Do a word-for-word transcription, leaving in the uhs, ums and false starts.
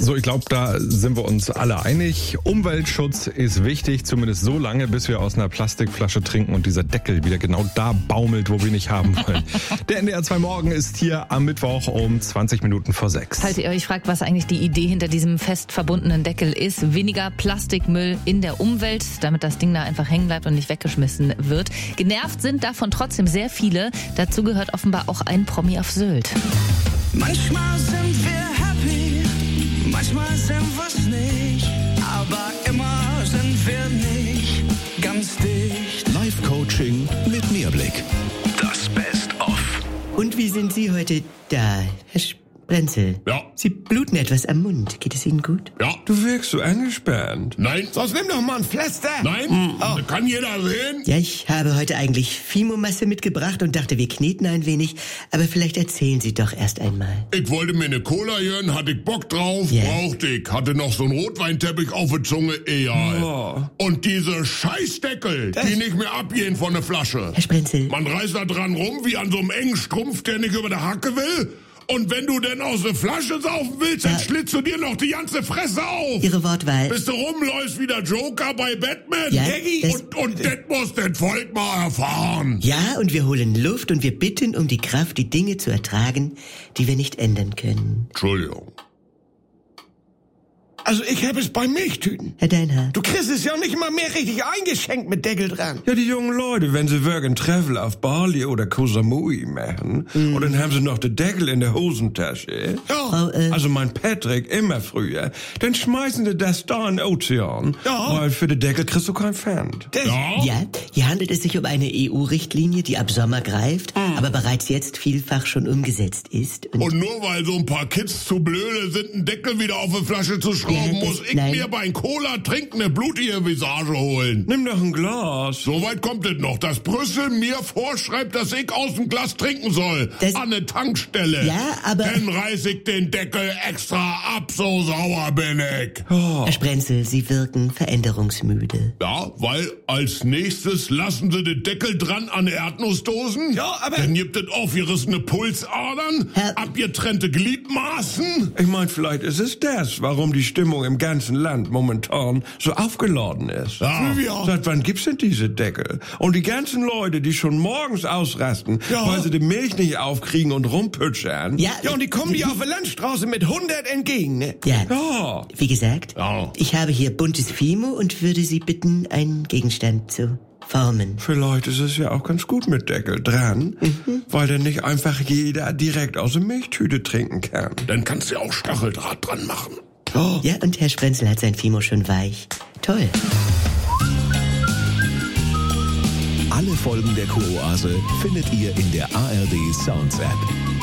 So, ich glaube, da sind wir uns alle einig. Umweltschutz ist wichtig, zumindest so lange, bis wir aus einer Plastikflasche trinken und dieser Deckel wieder genau da baumelt, wo wir nicht haben wollen. Der N D R zwei Morgen ist hier am Mittwoch um zwanzig Minuten vor sechs. Falls ihr euch fragt, was eigentlich die Idee hinter diesem fest verbundenen Deckel ist, weniger Plastikmüll in der Umwelt, damit das Ding da einfach hängen bleibt und nicht weggeschmissen wird. Genervt sind davon trotzdem sehr viele. Dazu gehört offenbar auch ein Promi auf Sylt. Manchmal sind wir happy, manchmal sind wir's nicht, aber immer sind wir nicht ganz dicht. Live-Coaching mit Mehrblick. Das Best-of. Und wie sind Sie heute da, Herr Sprenzel? Ja. Sie bluten etwas am Mund. Geht es Ihnen gut? Ja. Du wirkst so angespannt. Nein. Sonst nimm doch mal ein Pflaster. Nein. Hm. Oh. Kann jeder sehen? Ja, ich habe heute eigentlich Fimo-Masse mitgebracht und dachte, wir kneten ein wenig. Aber vielleicht erzählen Sie doch erst einmal. Ich wollte mir eine Cola gönnen, hatte ich Bock drauf, Ja. brauchte ich. Hatte noch so einen Rotweinteppich auf der Zunge, egal. Oh. Und diese Scheißdeckel, Das- die nicht mehr abgehen von der Flasche. Herr Sprenzel, Man reißt da dran rum wie an so einem engen Strumpf, der nicht über der Hacke will. Und wenn du denn aus der Flasche saufen willst, dann Ja. schlitzt du dir noch die ganze Fresse auf. Ihre Wortwahl. Bis du rumläufst wie der Joker bei Batman. Ja, das- und und das muss das Volk mal erfahren. Ja, und wir holen Luft und wir bitten um die Kraft, die Dinge zu ertragen, die wir nicht ändern können. Entschuldigung. Also ich habe es bei Milchtüten. Herr Deinhardt. Du kriegst es ja nicht mal mehr richtig eingeschenkt mit Deckel dran. Ja, die jungen Leute, wenn sie wirklich ein Travel auf Bali oder Koh Samui machen, und dann haben sie noch den Deckel in der Hosentasche. Frau, äh, Also mein Patrick immer früher, dann schmeißen die das da in den Ozean, Ja. weil für den Deckel kriegst du kein Pfand. Das, Ja? Ja, hier handelt es sich um eine E U-Richtlinie, die ab Sommer greift, aber bereits jetzt vielfach schon umgesetzt ist. Und Und nur weil so ein paar Kids zu blöde sind, einen Deckel wieder auf die Flasche zu schrauben, Ja, das- muss ich nein. mir beim Cola trinken eine blutige Visage holen. Nimm doch ein Glas. So weit kommt es noch, dass Brüssel mir vorschreibt, dass ich aus dem Glas trinken soll. Das- An der Tankstelle. Ja, aber- Dann reiß ich den Deckel extra ab, so sauer bin ich. Herr Sprenzel, Sie wirken veränderungsmüde. Ja, weil als nächstes lassen sie den Deckel dran an Erdnussdosen. Ja, aber- Dann gibt es aufgerissene Pulsadern, Herr- abgetrennte Gliedmaßen. Ich mein, vielleicht ist es das, warum die Stimmung im ganzen Land momentan so aufgeladen ist. Ja. Ja. Seit wann gibt's denn diese Deckel? Und die ganzen Leute, die schon morgens ausrasten, Ja. weil sie die Milch nicht aufkriegen und rumpütschern. Ja, ja, und die kommen dir auf der Landstraße mit hundert entgegen, ne? Ja, Ja. wie gesagt, Ja. ich habe hier buntes Fimo und würde Sie bitten, einen Gegenstand zu formen. Vielleicht ist es ja auch ganz gut mit Deckel dran, weil dann nicht einfach jeder direkt aus der Milchtüte trinken kann. Dann kannst du ja auch Stacheldraht dran machen. Ja, und Herr Sprenzel hat sein Fimo schon weich. Toll. Alle Folgen der Kuroase findet ihr in der A R D Sounds App.